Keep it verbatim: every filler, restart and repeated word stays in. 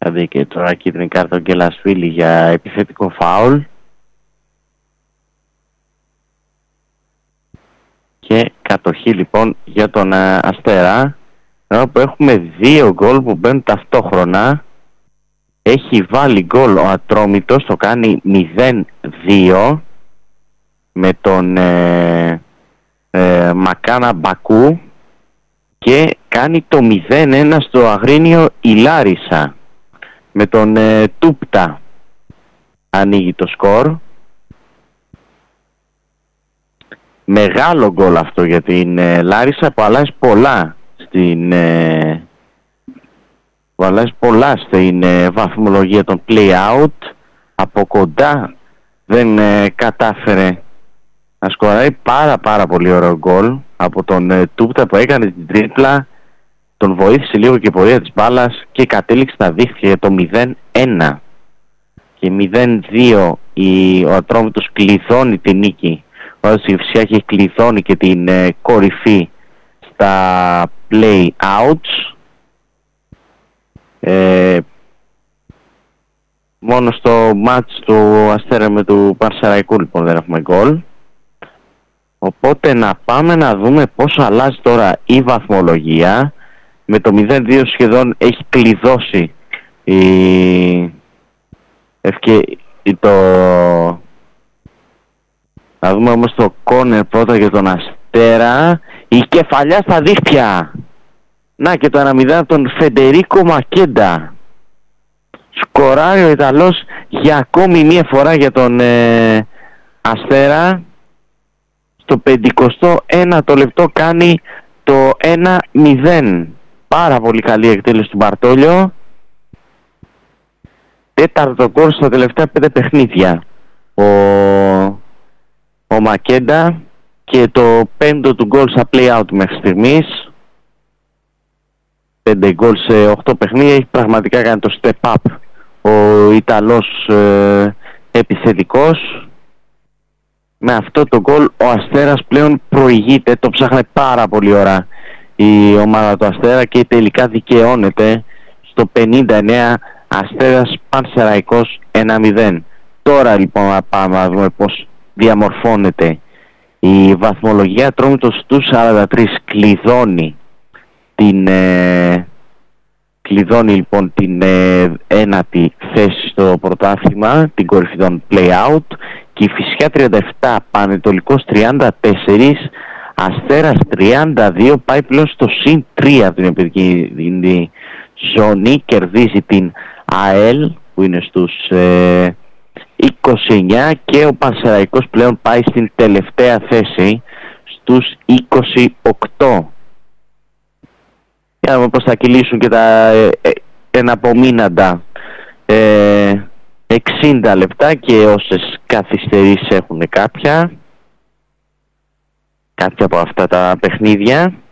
Θα δει και τώρα κίτρινη κάρτα ο Γκελασβίλη για επιθετικό φάουλ. Και κατοχή λοιπόν για τον uh, Αστέρα. Εδώ που έχουμε δύο γκολ που μπαίνουν ταυτόχρονα. Έχει βάλει γκολ ο Ατρόμητος, το κάνει μηδέν δύο με τον ε, ε, Μακάνα Μπακού, και κάνει το μηδέν ένα στο Αγρίνιο η Λάρισα με τον ε, Τούπτα. Ανοίγει το σκορ. Μεγάλο γκολ αυτό για την ε, Λάρισα που αλλάζει πολλά στην ε, που αλλάζει πολλά στην ε, βαθμολογία των play-out. Από κοντά δεν ε, κατάφερε να σκοράρει πάρα πάρα πολύ ωραίο γκολ από τον ε, Τούπτα που έκανε την τρίπλα, τον βοήθησε λίγο και η πορεία της μπάλας και κατέληξε στα δίχτυα για το μηδέν ένα. Και μηδέν δύο η, ο Ατρόμητος κλειδώνει την νίκη. Ο Ατρόμητος έχει κλειδώνει και την ε, κορυφή στα play-outs. Ε, μόνο στο μάτς του Αστέρα με του Πανσεραϊκού λοιπόν δεν έχουμε γκολ. Οπότε να πάμε να δούμε πόσο αλλάζει τώρα η βαθμολογία. Με το μηδέν δύο σχεδόν έχει κλειδώσει η... Ευκαι... το... Να δούμε όμως το κόρνερ πρώτα για τον Αστέρα. Η κεφαλιά στα δίχτυα. Να και το ένα μηδέν από τον Φεντερίκο Μακέντα. Σκοράρει ο Ιταλός για ακόμη μία φορά για τον ε, Αστέρα. Στο πενηκοστό ένατο λεπτό κάνει το ένα μηδέν. Πάρα πολύ καλή εκτέλεση του Μπαρτόλιο. Τέταρτο γκολ στα τελευταία πέντε παιχνίδια ο, ο Μακέντα, και το πέμπτο του γκολ στα play-out μέχρι στιγμής. Πέντε γκολ σε οκτώ παιχνίδια. Έχει πραγματικά κάνει το step up ο Ιταλός ε, επιθετικός. Με αυτό το γκολ ο Αστέρας πλέον προηγείται. Το ψάχνε πάρα πολύ ώρα η ομάδα του Αστέρα και τελικά δικαιώνεται στο πενήντα εννέα. Αστέρας Πανσεραϊκός ένα μηδέν. Τώρα λοιπόν να πάμε να δούμε πως διαμορφώνεται η βαθμολογία. Ατρόμητος στους σαράντα τρία κλειδώνει την ε, κλειδώνει λοιπόν την ε, ένατη θέση στο πρωτάθλημα, την κορυφή των play-out. Και η Φυσιά τριάντα επτά, Πανετολικός τριάντα τέσσερα, Αστέρας τριάντα δύο, πάει πλέον στο συν τρία από την επιδική ζώνη. Κερδίζει την ΑΕΛ που είναι στους ε, είκοσι εννέα, και ο Πανσεραϊκός πλέον πάει στην τελευταία θέση στους είκοσι οκτώ. Για να δούμε πώς θα κυλήσουν και τα ε, ε, εναπομείναντα ε, εξήντα λεπτά και όσες καθυστερήσεις έχουν κάποια κάποια από αυτά τα παιχνίδια.